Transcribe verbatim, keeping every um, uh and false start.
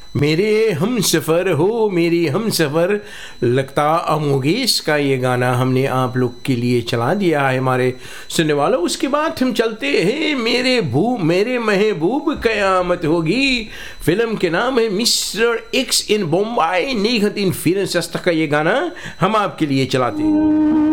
मेरे हम सफ़र हो मेरी हम सफ़र लगता अमोगेश का ये गाना हमने आप लोग के लिए चला दिया है हमारे सुनने वालों। उसके बाद हम चलते हैं मेरे भू मेरे महबूब क़यामत होगी, फिल्म के नाम है मिस्टर एक्स इन बम्बई। नेगहतीन फिरन सस्ता का ये गाना हम आपके लिए चलाते हैं।